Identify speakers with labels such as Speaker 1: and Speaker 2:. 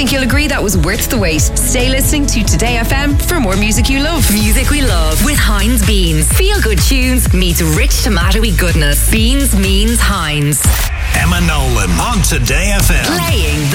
Speaker 1: think you'll agree that was worth the wait. Stay listening to Today FM for more music you love.
Speaker 2: Music we love with Heinz Beans. Feel good tunes meets rich tomatoey goodness. Beans means Heinz.
Speaker 3: Emma Nolan on Today FM.
Speaker 2: Playing the